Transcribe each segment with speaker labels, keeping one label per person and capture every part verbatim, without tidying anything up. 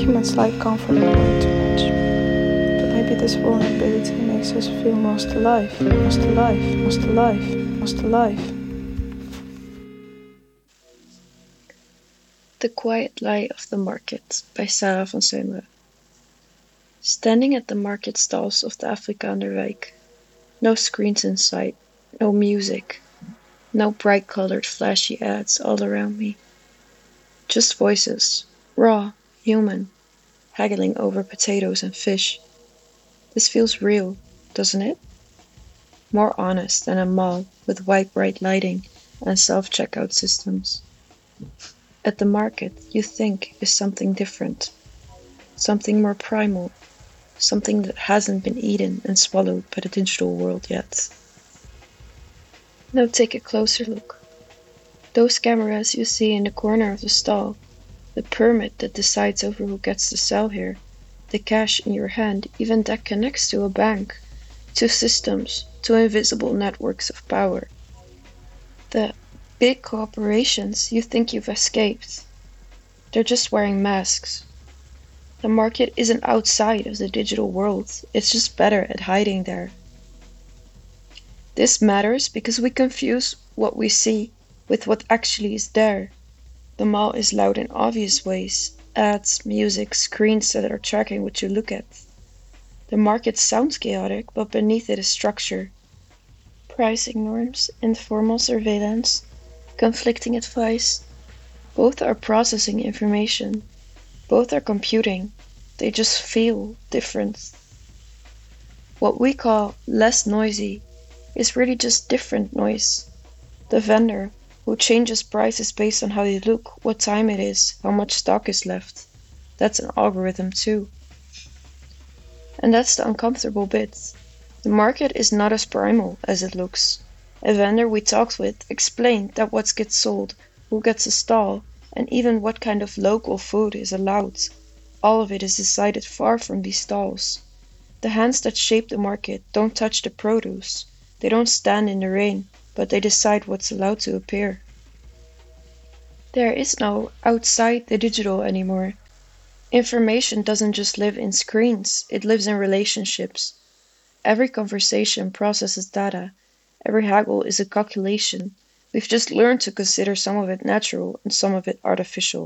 Speaker 1: Humans like comfort way too much. But maybe this vulnerability makes us feel most alive, most alive, most alive, most alive.
Speaker 2: The Quiet Lie of the Market by Sarah van Zeumeren. Standing at the market stalls of the Afrikanerwijk. No screens in sight, no music, no bright colored flashy ads all around me. Just voices, raw, human, haggling over potatoes and fish. This feels real, doesn't it? More honest than a mall with white bright lighting and self-checkout systems. At the market, you think is something different, something more primal, something that hasn't been eaten and swallowed by the digital world yet. Now take a closer look. Those cameras you see in the corner of the stall, the permit that decides over who gets to sell here, the cash in your hand, even that connects to a bank, to systems, to invisible networks of power. The big corporations you think you've escaped. They're just wearing masks. The market isn't outside of the digital world, it's just better at hiding there. This matters because we confuse what we see with what actually is there. The mall is loud in obvious ways, ads, music, screens that are tracking what you look at. The market sounds chaotic, but beneath it is structure. Pricing norms, informal surveillance, conflicting advice. Both are processing information. Both are computing. They just feel different. What we call less noisy is really just different noise. The vendor who changes prices based on how you look, what time it is, how much stock is left. That's an algorithm too. And that's the uncomfortable bit. The market is not as primal as it looks. A vendor we talked with explained that what gets sold, who gets a stall, and even what kind of local food is allowed. All of it is decided far from these stalls. The hands that shape the market don't touch the produce. They don't stand in the rain, but they decide what's allowed to appear. There is no outside the digital anymore. Information doesn't just live in screens, it lives in relationships. Every conversation processes data. Every haggle is a calculation. We've just learned to consider some of it natural and some of it artificial.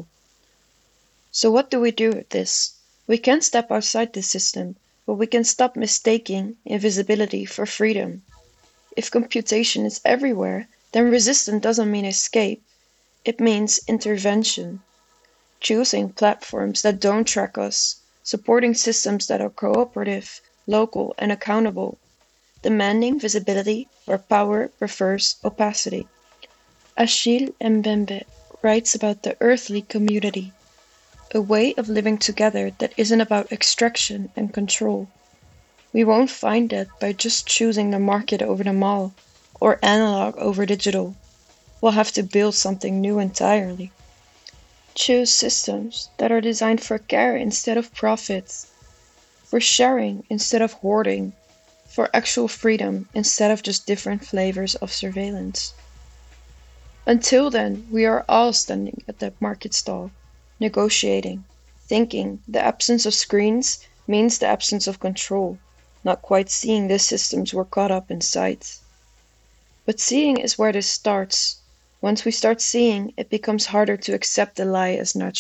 Speaker 2: So what do we do with this? We can't step outside this system, but we can stop mistaking invisibility for freedom. If computation is everywhere, then resistance doesn't mean escape. It means intervention. Choosing platforms that don't track us, supporting systems that are cooperative, local, and accountable. Demanding visibility where power prefers opacity. Achille Mbembe writes about the earthly community, a way of living together that isn't about extraction and control. We won't find that by just choosing the market over the mall, or analog over digital. We'll have to build something new entirely. Choose systems that are designed for care instead of profit, for sharing instead of hoarding, for actual freedom instead of just different flavors of surveillance. Until then, we are all standing at that market stall, negotiating, thinking the absence of screens means the absence of control, not quite seeing the systems we're caught up inside. But seeing is where this starts. Once we start seeing, it becomes harder to accept the lie as natural.